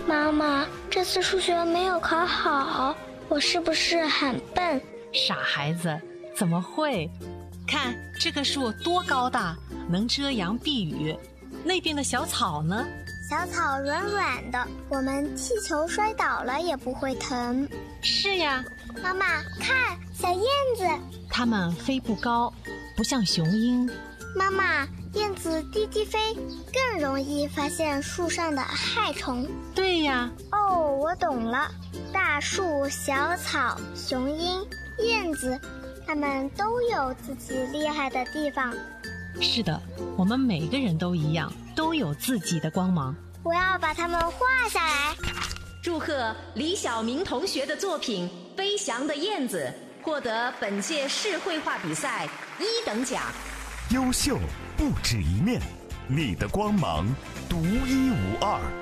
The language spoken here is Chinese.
妈妈，这次数学没有考好，我是不是很笨？ 傻孩子，怎么会？看这棵树多高大，能遮阳避雨。那边的小草呢？ 小草软软的，我们踢球摔倒了也不会疼。 是呀。 妈妈，看小燕子， 它们飞不高，不像雄鹰。 妈妈，燕子低低飞，更容易发现树上的害虫。 对呀。 哦，我懂了，大树、小草、雄鹰、燕子，它们都有自己厉害的地方。 是的，我们每个人都一样，都有自己的光芒。 我要把它们画下来。 祝贺李晓明同学的作品《飞翔的燕子》获得本届市绘画比赛1等奖。 优秀不止一面，你的光芒独一无二。